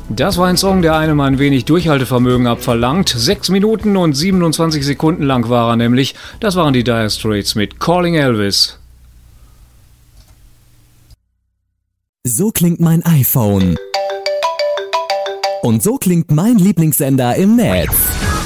Das war ein Song, der einem ein wenig Durchhaltevermögen abverlangt. 6 Minuten und 27 Sekunden lang war er nämlich. Das waren die Dire Straits mit Calling Elvis. So klingt mein iPhone. Und so klingt mein Lieblingssender im Netz.